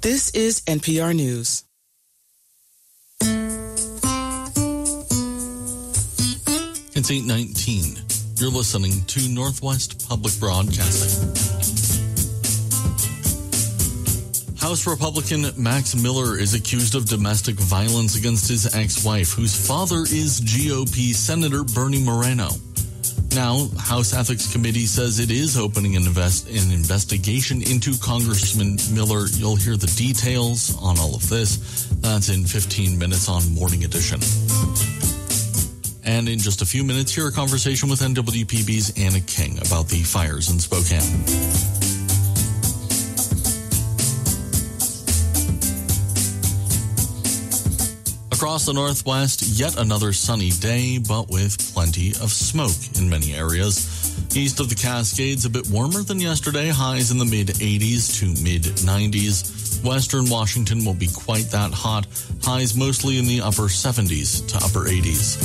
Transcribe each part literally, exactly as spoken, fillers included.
This is N P R News. It's eight nineteen. You're listening to Northwest Public Broadcasting. House Republican Max Miller is accused of domestic violence against his ex-wife, whose father is G O P Senator Bernie Moreno. Now, House Ethics Committee says it is opening an, invest- an investigation into Congressman Miller. You'll hear the details on all of this. That's in fifteen minutes on Morning Edition. And in just a few minutes, hear a conversation with N W P B's Anna King about the fires in Spokane. Across the Northwest, yet another sunny day, but with plenty of smoke in many areas. East of the Cascades, a bit warmer than yesterday, highs in the mid-eighties to mid-nineties. Western Washington will be quite that hot, highs mostly in the upper seventies to upper eighties.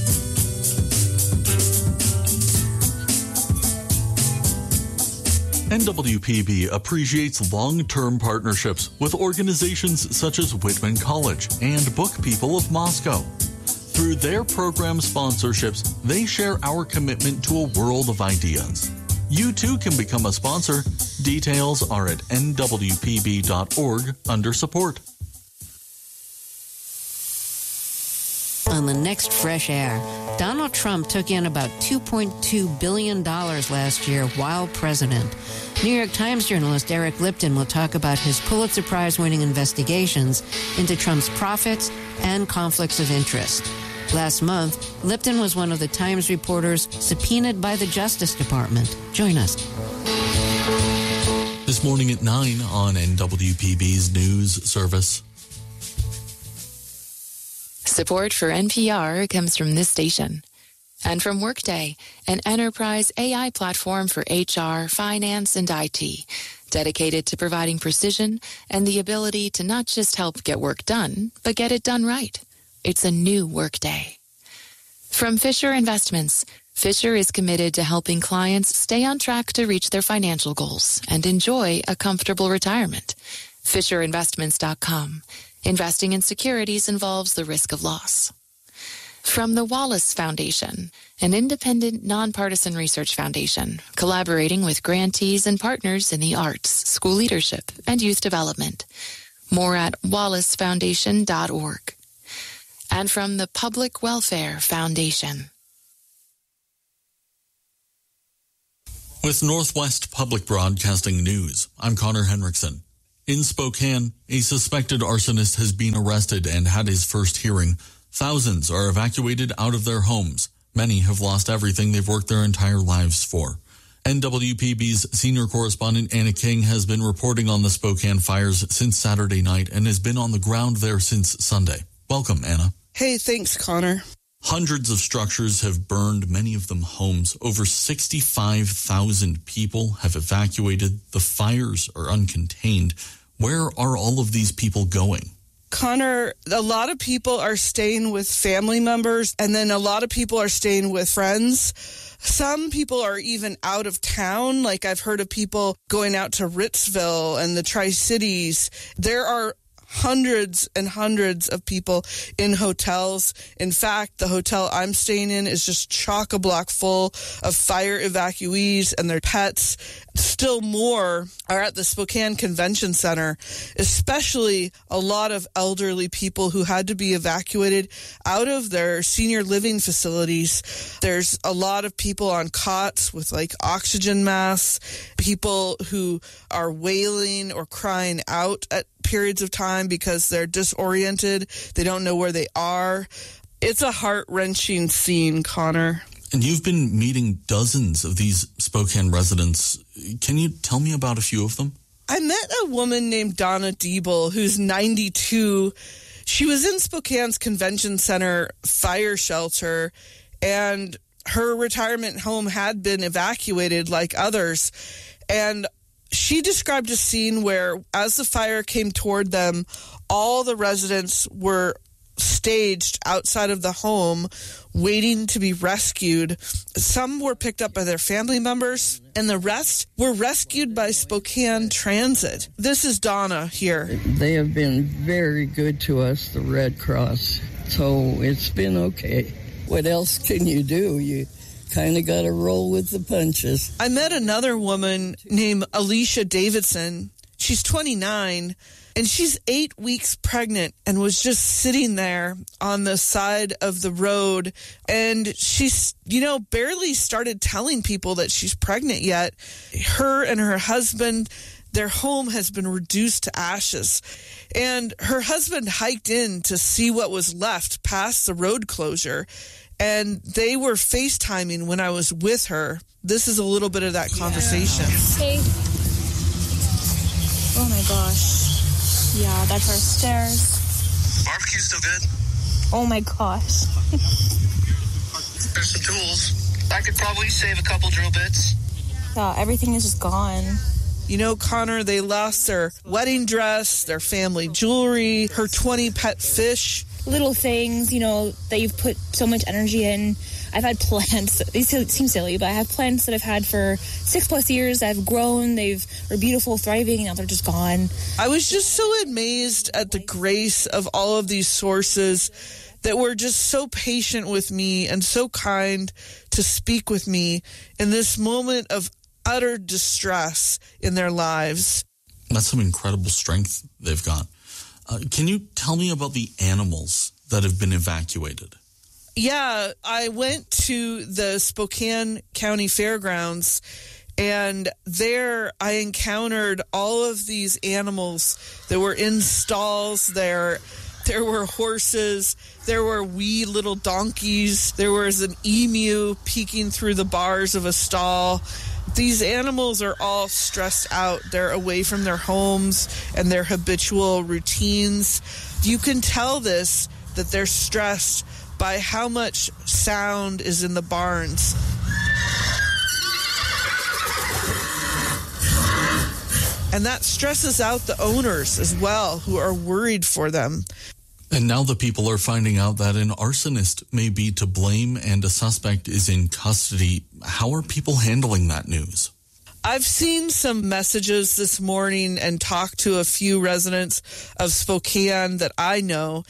N W P B appreciates long-term partnerships with organizations such as Whitman College and Book People of Moscow. Through their program sponsorships, they share our commitment to a world of ideas. You too can become a sponsor. Details are at N W P B dot org under support. On the next Fresh Air, Donald Trump took in about two point two billion dollars last year while president. New York Times journalist Eric Lipton will talk about his Pulitzer Prize-winning investigations into Trump's profits and conflicts of interest. Last month, Lipton was one of the Times reporters subpoenaed by the Justice Department. Join us. This morning at nine on N W P B's News Service. Support for N P R comes from this station and from Workday, an enterprise A I platform for H R, finance, and I T, dedicated to providing precision and the ability to not just help get work done, but get it done right. It's a new Workday. From Fisher Investments, Fisher is committed to helping clients stay on track to reach their financial goals and enjoy a comfortable retirement. Fisher Investments dot com. Investing in securities involves the risk of loss. From the Wallace Foundation, an independent, nonpartisan research foundation collaborating with grantees and partners in the arts, school leadership, and youth development. More at wallace foundation dot org. And from the Public Welfare Foundation. With Northwest Public Broadcasting News, I'm Connor Henriksen. In Spokane, a suspected arsonist has been arrested and had his first hearing. Thousands are evacuated out of their homes. Many have lost everything they've worked their entire lives for. N W P B's senior correspondent Anna King has been reporting on the Spokane fires since Saturday night and has been on the ground there since Sunday. Welcome, Anna. Hey, thanks, Connor. Hundreds of structures have burned, many of them homes. Over sixty-five thousand people have evacuated. The fires are uncontained. Where are all of these people going? Connor, a lot of people are staying with family members, and then a lot of people are staying with friends. Some people are even out of town. Like I've heard of people going out to Ritzville and the Tri-Cities. There are hundreds and hundreds of people in hotels. In fact, the hotel I'm staying in is just chock-a-block full of fire evacuees and their pets. Still more are at the Spokane Convention Center, especially a lot of elderly people who had to be evacuated out of their senior living facilities. There's a lot of people on cots with like oxygen masks, people who are wailing or crying out at periods of time because they're disoriented. They don't know where they are. It's a heart-wrenching scene, Connor. And you've been meeting dozens of these Spokane residents. Can you tell me about a few of them? I met a woman named Donna Diebel, who's ninety-two. She was in Spokane's Convention Center fire shelter, and her retirement home had been evacuated like others. And she described a scene where, as the fire came toward them, all the residents were staged outside of the home, waiting to be rescued. Some were picked up by their family members, and the rest were rescued by Spokane Transit. This is Donna here. They have been very good to us, the Red Cross, so it's been okay. What else can you do? You kind of got to roll with the punches. I met another woman named Alicia Davidson. She's twenty-nine, and she's eight weeks pregnant and was just sitting there on the side of the road. And she's, you know, barely started telling people that she's pregnant yet. Her and her husband, their home has been reduced to ashes. And her husband hiked in to see what was left past the road closure. And they were FaceTiming when I was with her. This is a little bit of that conversation. Hey. Oh my gosh. Yeah, that's our stairs. Barbecue's still good. Oh my gosh. There's some tools. I could probably save a couple drill bits. Yeah, everything is just gone. You know, Connor, they lost their wedding dress, their family jewelry, her twenty pet fish. Little things, you know, that you've put so much energy in. I've had plants, these seem silly, but I have plants that I've had for six plus years that have grown, they've are beautiful, thriving, and now they're just gone. I was just so amazed at the grace of all of these sources that were just so patient with me and so kind to speak with me in this moment of utter distress in their lives. That's some incredible strength they've got. Uh, can you tell me about the animals that have been evacuated? Yeah, I went to the Spokane County Fairgrounds, and there I encountered all of these animals that were in stalls there. There were horses, there were wee little donkeys, there was an emu peeking through the bars of a stall. These animals are all stressed out. They're away from their homes and their habitual routines. You can tell this, that they're stressed, by how much sound is in the barns. And that stresses out the owners as well, who are worried for them. And now the people are finding out that an arsonist may be to blame and a suspect is in custody. How are people handling that news? I've seen some messages this morning and talked to a few residents of Spokane that I know,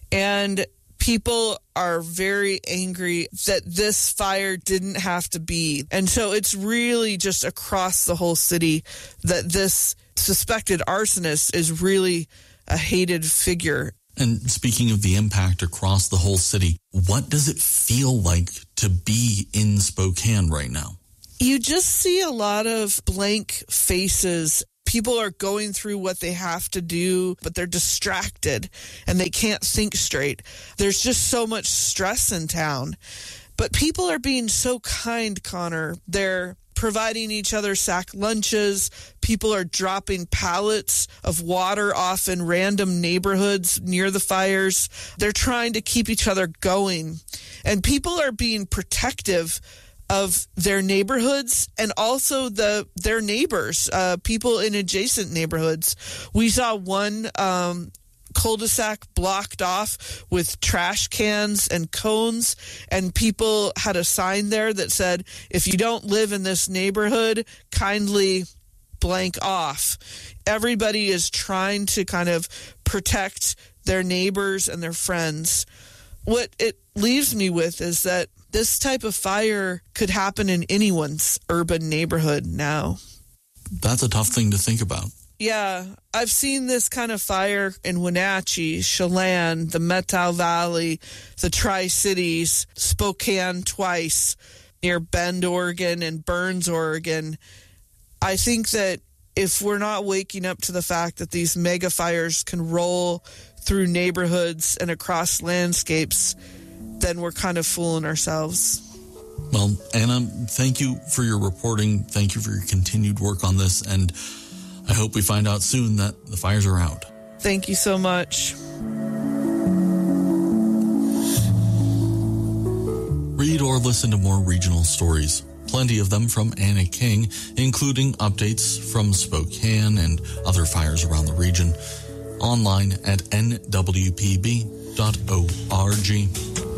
and people are very angry that this fire didn't have to be. And so it's really just across the whole city that this suspected arsonist is really a hated figure. And speaking of the impact across the whole city, what does it feel like to be in Spokane right now? You just see a lot of blank faces. People are going through what they have to do, but they're distracted and they can't think straight. There's just so much stress in town. But people are being so kind, Connor. They're providing each other sack lunches. People are dropping pallets of water off in random neighborhoods near the fires. They're trying to keep each other going. And people are being protective of their neighborhoods and also the their neighbors, uh, people in adjacent neighborhoods. We saw one um, cul-de-sac blocked off with trash cans and cones, and people had a sign there that said, if you don't live in this neighborhood, kindly blank off. Everybody is trying to kind of protect their neighbors and their friends. What it leaves me with is that this type of fire could happen in anyone's urban neighborhood now. That's a tough thing to think about. Yeah, I've seen this kind of fire in Wenatchee, Chelan, the Methow Valley, the Tri-Cities, Spokane twice, near Bend, Oregon, and Burns, Oregon. I think that if we're not waking up to the fact that these mega fires can roll through neighborhoods and across landscapes, then we're kind of fooling ourselves. Well, Anna, thank you for your reporting. Thank you for your continued work on this. And I hope we find out soon that the fires are out. Thank you so much. Read or listen to more regional stories. Plenty of them from Anna King, including updates from Spokane and other fires around the region. Online at N W P B dot org.